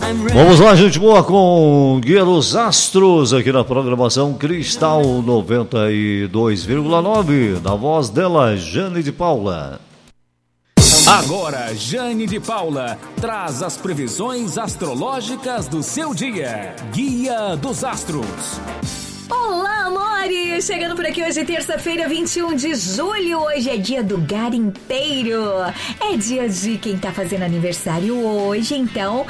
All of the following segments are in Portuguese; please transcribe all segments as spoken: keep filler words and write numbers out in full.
Vamos lá, gente boa, com Guia dos Astros aqui na programação Cristal noventa e dois vírgula nove, na voz dela, Jane de Paula. Agora, Jane de Paula traz as previsões astrológicas do seu dia. Guia dos Astros. Olá, amores! Chegando por aqui hoje, terça-feira, vinte e um de julho. Hoje é dia do garimpeiro. É dia de quem tá fazendo aniversário hoje, então,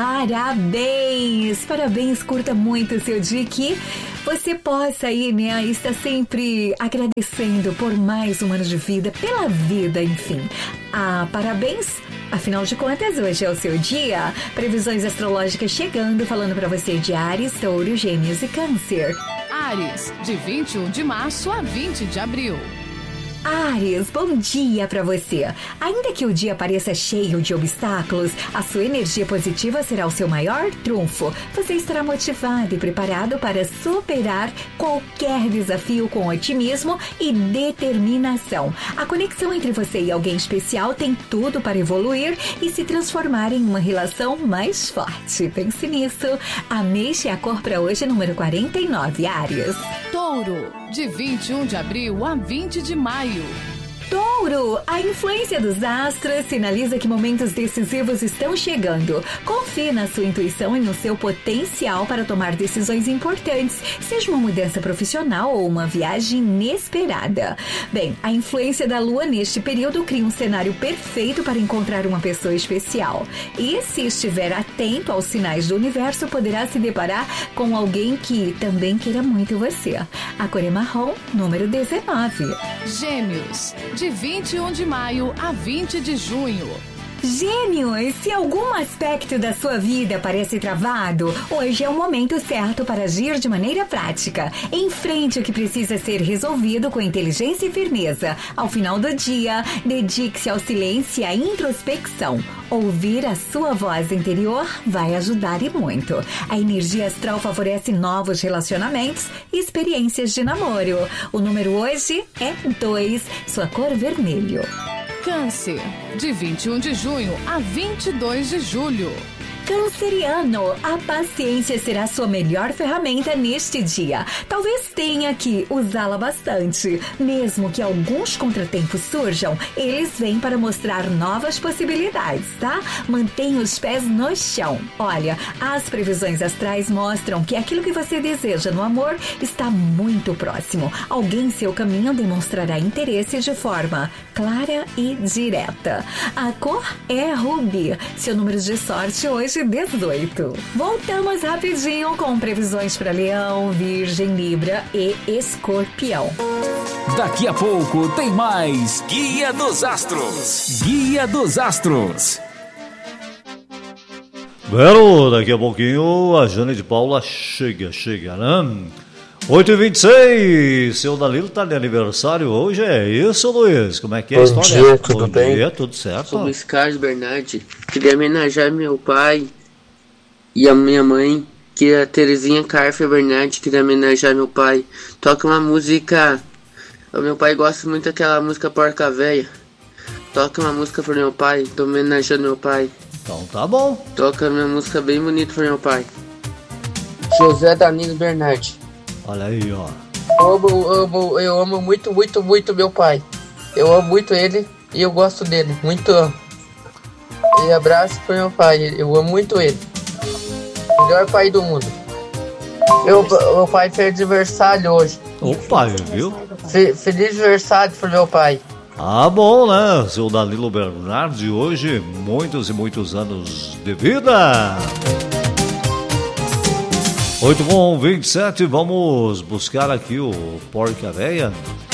parabéns! Parabéns, curta muito o seu dia, que você possa aí, né, estar sempre agradecendo por mais um ano de vida, pela vida, enfim. Ah, parabéns! Afinal de contas, hoje é o seu dia. Previsões astrológicas chegando, falando pra você de Áries, Touro, Gêmeos e Câncer. Áries, de vinte e um de março a vinte de abril. Áries, bom dia pra você. Ainda que o dia pareça cheio de obstáculos, a sua energia positiva será o seu maior trunfo. Você estará motivado e preparado para superar qualquer desafio com otimismo e determinação. A conexão entre você e alguém especial tem tudo para evoluir e se transformar em uma relação mais forte. Pense nisso. Ameixe a cor para hoje, número quarenta e nove, Áries. Touro, de vinte e um de abril a vinte de maio. Touro, a influência dos astros sinaliza que momentos decisivos estão chegando. Confie na sua intuição e no seu potencial para tomar decisões importantes, seja uma mudança profissional ou uma viagem inesperada. Bem, a influência da Lua neste período cria um cenário perfeito para encontrar uma pessoa especial. E se estiver atento aos sinais do universo, poderá se deparar com alguém que também queira muito você. A cor é marrom, número dezenove. Gêmeos, de vinte e um de maio a vinte de junho. Gêmeos, se algum aspecto da sua vida parece travado, hoje é o momento certo para agir de maneira prática. Enfrente o que precisa ser resolvido com inteligência e firmeza. Ao final do dia, dedique-se ao silêncio e à introspecção. Ouvir a sua voz interior vai ajudar e muito. A energia astral favorece novos relacionamentos e experiências de namoro. O número hoje é dois, sua cor vermelho. Câncer, de vinte e um de junho a vinte e dois de julho. Canceriano, a paciência será sua melhor ferramenta neste dia. Talvez tenha que usá-la bastante. Mesmo que alguns contratempos surjam, eles vêm para mostrar novas possibilidades, tá? Mantenha os pés no chão. Olha, as previsões astrais mostram que aquilo que você deseja no amor está muito próximo. Alguém em seu caminho demonstrará interesse de forma clara e direta. A cor é rubi. Seu número de sorte hoje dezoito. Voltamos rapidinho com previsões para Leão, Virgem, Libra e Escorpião. Daqui a pouco tem mais Guia dos Astros. Guia dos Astros. Bueno, daqui a pouquinho a Jane de Paula chega, chega, né? oito e vinte e seis, seu Danilo tá de aniversário hoje, é isso, Luiz? Como é que é a Bom história? dia, tudo Bom bem? dia, tudo certo? Sou Luiz Carlos Bernardi. Queria homenagear meu pai e a minha mãe, que é a Terezinha Carfer Bernardi. Queria homenagear meu pai. Toca uma música. O meu pai gosta muito daquela música Porca Véia. Toca uma música pro meu pai. Tô homenageando meu pai. Então tá bom. Toca uma música bem bonita pro meu pai. José Danilo Bernardi. Olha aí, ó. Eu amo, amo, eu amo muito, muito, muito meu pai. Eu amo muito ele e eu gosto dele. Muito amo. E abraço pro meu pai. Eu amo muito ele. Melhor pai do mundo. Meu, meu pai fez aniversário hoje. Opa, viu? Fe, feliz aniversário pro meu pai. Ah, bom, né? Seu Danilo Bernardi, hoje, muitos e muitos anos de vida. oito com vinte e sete, vamos buscar aqui o Porca Véia.